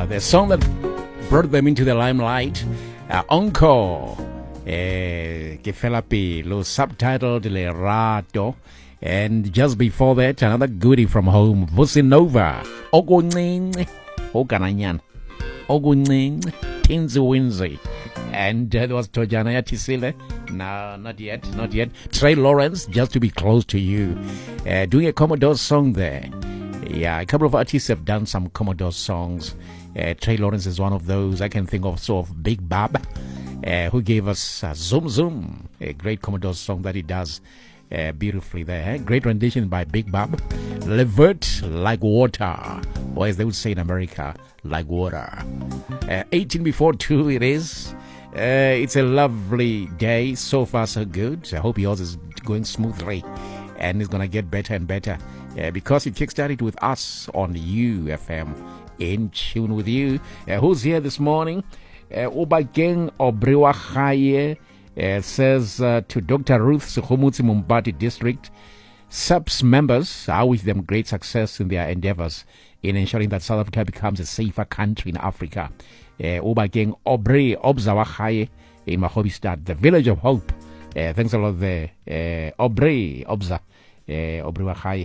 the song that brought them into the limelight, Encore, que fela pelo, subtitled Lerato. And just before that, another goodie from home, Vusinova, Oguncinci, Ogananyan, Oguncinci, Tinzi Winzi. And there was Tojana Tisile. No, not yet. Trey Lawrence, just to be close to you. Doing a Commodore song there. Yeah, a couple of artists have done some Commodore songs. Trey Lawrence is one of those. I can think of sort of Big Bob, who gave us Zoom Zoom, a great Commodore song that he does beautifully there. Great rendition by Big Bob. Levert like water, or as they would say in America, like water. 18 before 2 it is. It's a lovely day. So far, so good. I hope yours is going smoothly and it's going to get better and better because you kickstarted with us on UFM. In tune with you. Who's here this morning? Obageng Obrewa Khaye says to Dr. Ruth Sukhumutsi Mumbati District, SAPS members, I wish them great success in their endeavors in ensuring that South Africa becomes a safer country in Africa. Obageng Obre Obzawa Khaye in Mahobistad, the village of hope. Thanks a lot there. Obre Obza Obrewa Khaye.